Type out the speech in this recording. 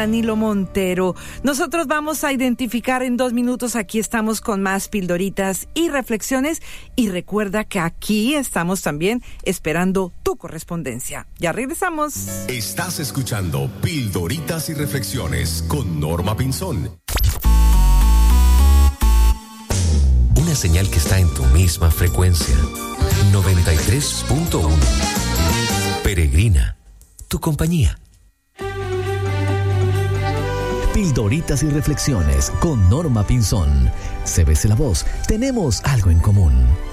Danilo Montero. Nosotros vamos a identificar en 2 minutos. Aquí estamos con más pildoritas y reflexiones. Y recuerda que aquí estamos también esperando tu correspondencia. Ya regresamos. Estás escuchando Pildoritas y Reflexiones con Norma Pinzón. Una señal que está en tu misma frecuencia. 93.1. Peregrina, tu compañía. Pildoritas y Reflexiones con Norma Pinzón. CBC La Voz, tenemos algo en común.